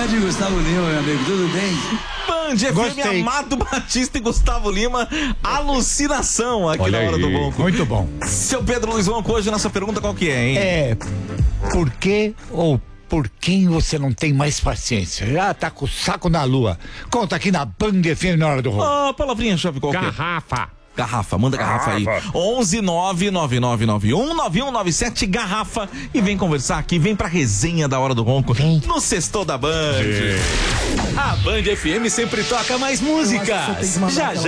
tarde, Gustavo Lima, meu amigo, tudo bem? Band FM, Amado Batista e Gustavo Lima, alucinação aqui Olha na Hora aí, do Ronco. muito bom. Seu Pedro Luiz Ronco, hoje a nossa pergunta qual que é, hein? Por que ou por quem você não tem mais paciência? Já tá com o saco na lua. Conta aqui na Band FM na Hora do Ronco. Palavrinha-chave qual que é? Garrafa. Manda garrafa aí. 11-99991-9197, garrafa. E vem conversar aqui, vem pra resenha da Hora do Ronco. No Sextou da Band. A Band FM sempre toca mais músicas. Já